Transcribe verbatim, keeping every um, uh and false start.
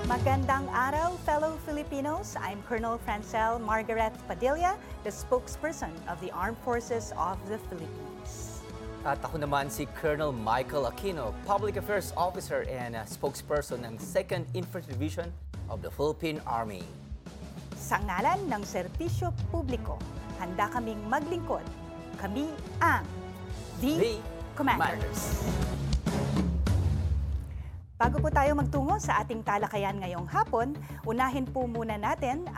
Magandang araw, fellow Filipinos. I'm Colonel Francel Margaret Padilla, the spokesperson of the Armed Forces of the Philippines. At ako naman si Colonel Michael Aquino, Public Affairs Officer and uh, spokesperson ng second Infantry Division of the Philippine Army. Sa ngalan ng serbisyo publiko, handa kaming maglingkod. Kami ang The, The Commanders. Commanders. Bago po tayo magtungo sa ating talakayan ngayong hapon, unahin po muna natin